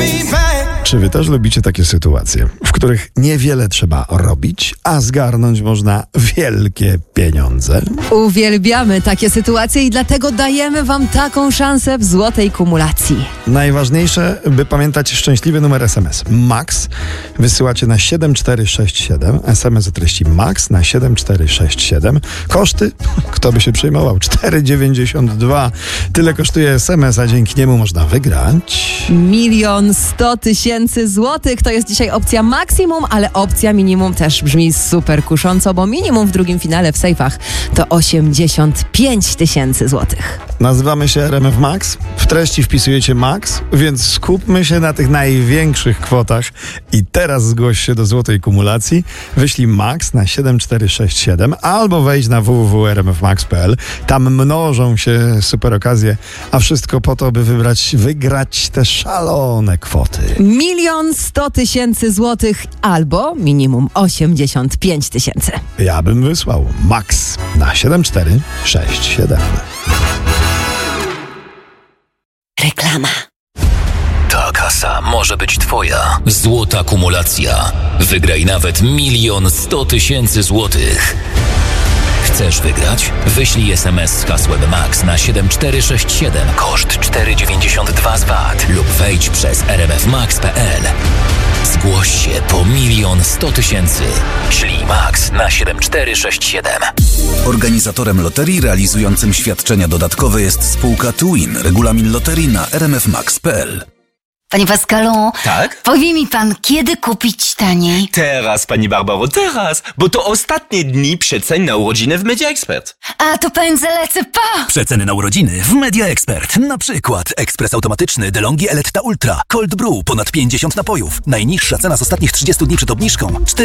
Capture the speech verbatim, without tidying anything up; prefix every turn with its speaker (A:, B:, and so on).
A: Czy wy też lubicie takie sytuacje, w których niewiele trzeba robić, a zgarnąć można wielkie pieniądze?
B: Uwielbiamy takie sytuacje i dlatego dajemy wam taką szansę w złotej kumulacji.
A: Najważniejsze, by pamiętać szczęśliwy numer es em es. Max wysyłacie na siedem cztery sześć siedem. es em es o treści Max na siedem cztery sześć siedem. Koszty? Kto by się przejmował? cztery dziewięćdziesiąt dwa. Tyle kosztuje es em es, a dzięki niemu można wygrać
B: Milion sto tysięcy złotych. To jest dzisiaj opcja maksimum, ale opcja minimum też brzmi super kusząco, bo minimum w drugim finale w sejfach to osiemdziesiąt pięć tysięcy złotych.
A: Nazywamy się er em ef Max. W treści wpisujecie Max, więc skupmy się na tych największych kwotach. I teraz zgłoś się do złotej kumulacji. Wyślij Max na siedem cztery sześć siedem albo wejdź na w w w kropka r m f max kropka p l. Tam mnożą się super okazje, a wszystko po to, by wybrać, wygrać te szalone kwoty.
B: Milion sto tysięcy złotych albo minimum osiemdziesiąt pięć tysięcy.
A: Ja bym wysłał Max na siedem cztery sześć siedem.
B: Reklama.
C: Ta kasa może być twoja. Złota kumulacja. Wygraj nawet milion sto tysięcy złotych. Chcesz wygrać? Wyślij es em es z hasłem Max na siedem cztery sześć siedem, koszt cztery dziewięćdziesiąt dwa z V A T lub wejdź przez r m f max kropka p l. Zgłoś się po milion sto tysięcy. Ślij Max na siedem cztery sześć siedem.
D: Organizatorem loterii realizującym świadczenia dodatkowe jest spółka Twin. Regulamin loterii na r m f max kropka p l.
E: Panie Pascalu,
F: Tak?
E: powie mi pan, kiedy kupić taniej?
F: Teraz, pani Barbaro, teraz, bo to ostatnie dni przecen na urodziny w Media Expert.
E: A, to pędzę, lecę, pa!
G: Przeceny na urodziny w Media Expert. Na przykład ekspres automatyczny DeLonghi Eletta Ultra, Cold Brew, ponad pięćdziesiąt napojów. Najniższa cena z ostatnich trzydziestu dni przed obniżką